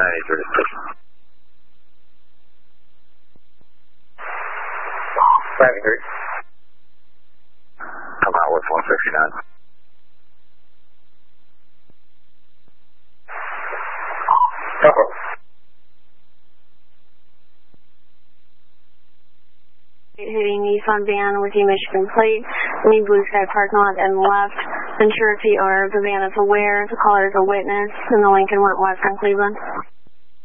Driving 3. Come out with 169. Purple. Hitting Nissan van with you, Michigan plate, leave Blue Sky parking lot and left. Ensure if the owner of the van is aware, the caller is a witness, and the Lincoln went west on Cleveland.